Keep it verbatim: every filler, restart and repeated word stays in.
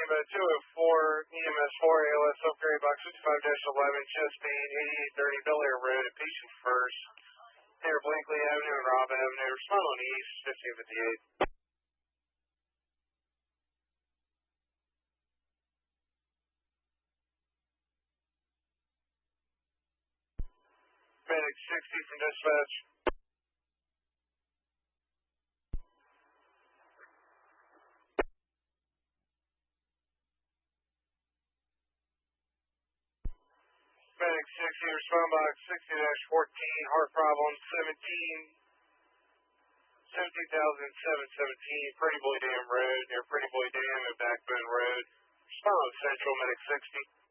about two oh four, E M S four, A L S upgrade box fifty-five dash eleven, chest pain, eighty-eight thirty Bel Air Road, at patient first. Near Blakely Avenue and Robin Avenue, respond on East, fifteen fifty-eight. Medic sixty from dispatch. Medic sixty, respond box sixty dash fourteen, heart problem seventeen, seventeen thousand seven hundred seventeen, Pretty Boy Dam Road, near Pretty Boy Dam and Backbone Road. Respond on Central, Medic sixty.